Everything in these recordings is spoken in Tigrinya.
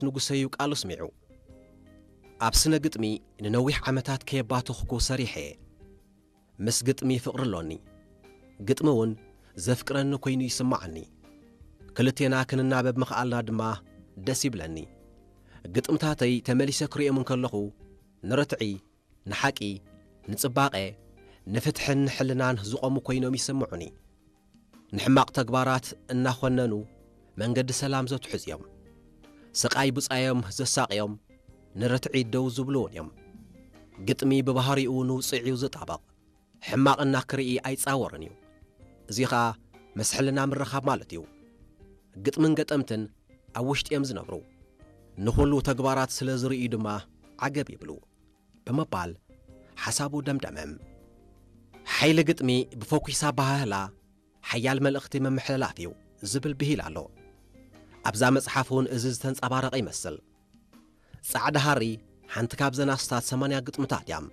ንጉሰዩ ቃሉ ስሚዑ ኣብስነ ግጥሚ ንነዊሕ ዓመታት ከየባትኽኩ ሰሪሐ ምስ ግጥሚ ፍቕርሎኒ ግጥሚ እውን ዘፍቅረኒ ኮይኑ ይስማዓኒ ክልቴና ክንናበብ ምኽኣልና ድማ ደስ ይብለኒ ግጥምታተይ ተመሊሰ ክሪኦም እንከለኹ ንርትዒ ንሓቂ ንጽባቐ ንፍትሕን ሕልናን ዝቆሙ ኮይኖም ይስምዑኒ ንሕማቕ ተግባራት እናኾነኑ መንገዲ ሰላም ዘትሕዝ እዮም ስቃይ ብጻዮም ዘሳቅዮም ንርትዒ ደው ዝብልውን እዮም ግጥሚ ብባህሪኡ ንውፅዒው ዝጣበቕ ሕማቕና ክርኢ ኣይጻወርን እዩ እዚ ኸኣ መስሕልና ምርኻብ ማለት እዩ ግጥምን ገጠምትን ኣብ ውሽጢኦም ዝነብሩ ንኹሉ ተግባራት ስለ ዝርእዩ ድማ ዓገብ ይብሉ ብምባል ሓሳቡ ደምደመም ሓይሊ ግጥሚ ብፎኩሳ ባህላ ሓያል መልእኽቲ መምሕልላፍ እዩ ዝብል ብሂል ኣሎ ኣብዛ መጽሓፉን እዚ ዝተንጸባረቐ ይመስል ጻዕዳ ሃሪ ሓንቲ ካብ ዘናስታት 80 ግጥምታት እያም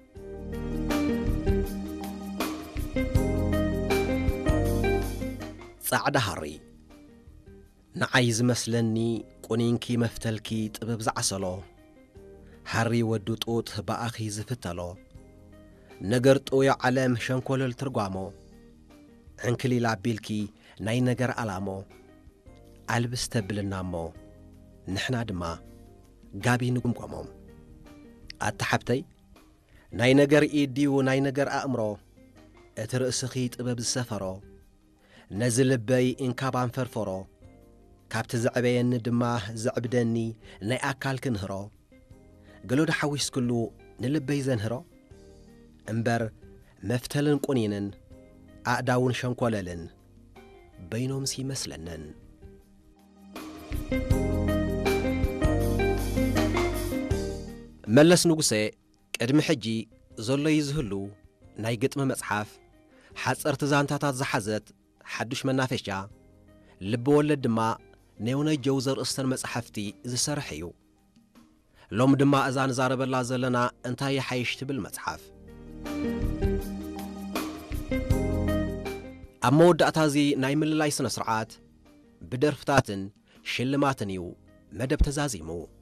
ጻዕዳ ሃሪ ንዓይ ዝመስለኒ ቁኒንኪ መፍተልኪ ጥበብ ዝዓሰሎ ሃሪ ወዱ ጡት በኣኺ ዝፍተሎ ነገር ጦዮ ዓለም ሸንኮለል ትርጓሞ ዕንክሊላ ኣቢልኪ ናይ ነገር ኣላሞ ኣልብስ ተብልና እሞ ንሕና ድማ ጋቢ ንጉምጎሞም ኣተሓብተይ ናይ ነገር ኢድዩ ናይ ነገር ኣእምሮ እቲ ርእስኺ ጥበብ ዝሰፈሮ ነዚ ልበይ እንካባን ፈርፈሮ ካብቲ ዘዕበየኒ ድማ ዘዕብደኒ ናይ ኣካል ክንህሮ ገሎዳ ሓዊስ ኩሉ ንልበይ ዘንህሮ እምበር መፍተልን ቁኒንን ኣእዳውን ሸንኮለልን በይኖምስ ይመስለነን መለስ ንጉሴ ቅድሚ ሕጂ ዘሎ ይዝህሉ ናይ ግጥሚ መጽሓፍ ሓጸርቲ ዛንታታት ዝሓዘት ሓዱሽ መናፈሻ ልቢ ወለድ ድማ ነዮነይ ጀውዘር እስተን መጽሓፍቲ ዝሰርሕ እዩ ሎም ድማ እዛ ንዛረበላ ዘለና እንታይ ይሓይሽ ትብል መጽሓፍ ኣብ መወዳእታ እዚ ናይ ምልላይ ስነ ስርዓት ብደርፍታትን ሽልማትን እዩ መደብ ተዛዚሙ